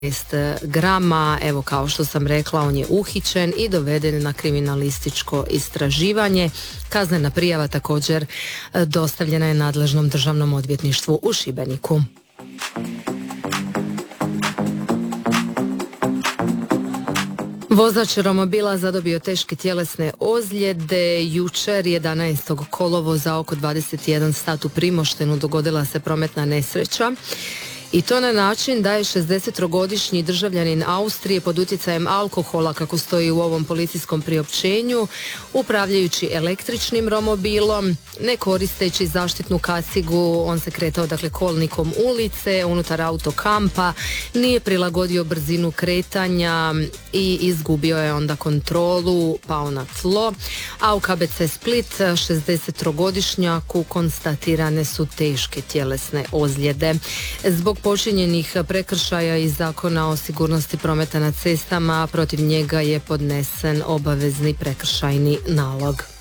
grama. Evo, kao što sam rekla, on je uhićen i doveden na kriminalističko istraživanje. Kaznena prijava također dostavljena je nadležnom državnom odvjetništvu u Šibeniku. Vozač romobila zadobio teške tjelesne ozljede. Jučer 11. kolovoza oko 21 sat u Primoštenu dogodila se prometna nesreća. I to na način da je 63-godišnji državljanin Austrije pod utjecajem alkohola, kako stoji u ovom policijskom priopćenju, upravljajući električnim romobilom, ne koristeći zaštitnu kacigu, on se kretao kolnikom ulice unutar autokampa, nije prilagodio brzinu kretanja i izgubio je onda kontrolu, pao na tlo, a u KBC Split 63-godišnjaku konstatirane su teške tjelesne ozljede. Zbog počinjenih prekršaja iz Zakona o sigurnosti prometa na cestama protiv njega je podnesen obavezni prekršajni nalog.